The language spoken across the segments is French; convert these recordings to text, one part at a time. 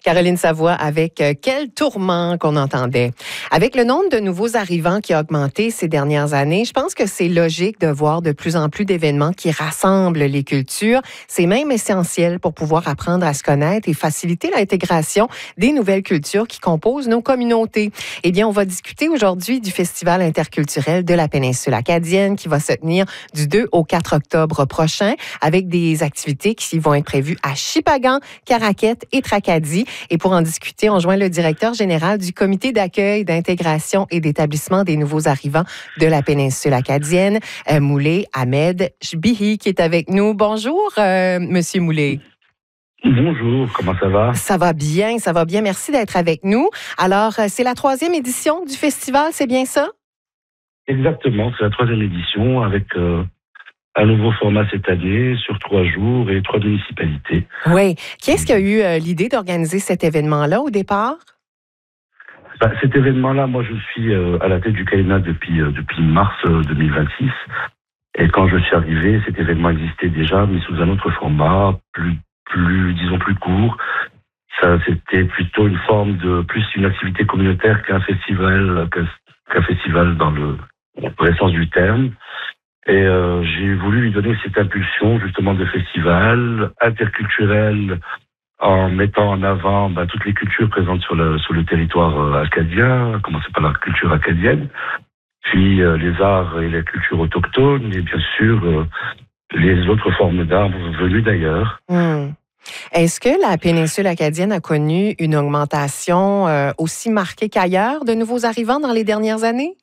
Caroline Savoie avec quel tourment qu'on entendait. Avec le nombre de nouveaux arrivants qui a augmenté ces dernières années, je pense que c'est logique de voir de plus en plus d'événements qui rassemblent les cultures. C'est même essentiel pour pouvoir apprendre à se connaître et faciliter l'intégration des nouvelles cultures qui composent nos communautés. Eh bien, on va discuter aujourd'hui du Festival interculturel de la péninsule acadienne qui va se tenir du 2 au 4 octobre prochain avec des activités qui vont être prévues à Shippagan, Caraquette et Tracadie. Et pour en discuter, on joint le directeur général du Comité d'accueil, d'intégration et d'établissement des nouveaux arrivants de la péninsule acadienne, Moulay Ahmed Chbihi, qui est avec nous. Bonjour, Monsieur Moulay. Bonjour, comment ça va? Ça va bien. Merci d'être avec nous. Alors, c'est la 3e édition du festival, c'est bien ça? Exactement, c'est la 3e édition avec un nouveau format cette année sur 3 jours et 3 municipalités. Oui. Qui est-ce qui a eu l'idée d'organiser cet événement-là au départ? Cet événement-là, moi je suis à la tête du CAINA depuis mars 2026. Et quand je suis arrivé, cet événement existait déjà, mais sous un autre format, plus court. Ça, c'était plutôt une forme de plus une activité communautaire qu'un festival dans le vrai sens du terme. Et j'ai voulu lui donner cette impulsion justement de festival interculturel en mettant en avant toutes les cultures présentes sur le territoire acadien, à commencer par la culture acadienne, puis les arts et les cultures autochtones et bien sûr les autres formes d'art venues d'ailleurs. Est-ce que la péninsule acadienne a connu une augmentation aussi marquée qu'ailleurs de nouveaux arrivants dans les dernières années?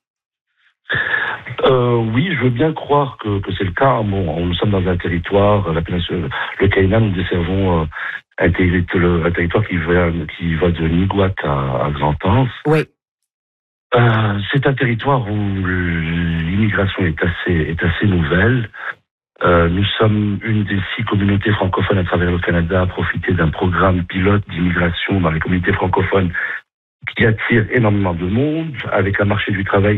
Oui, je veux bien croire que c'est le cas. Bon, nous sommes dans un territoire, la péninsule, le CAINA, nous desservons un territoire qui va de Niguat à Grand-Anse. Oui. C'est un territoire où l'immigration est assez nouvelle. Nous sommes une des 6 communautés francophones à travers le Canada à profiter d'un programme pilote d'immigration dans les communautés francophones qui attire énormément de monde, avec un marché du travail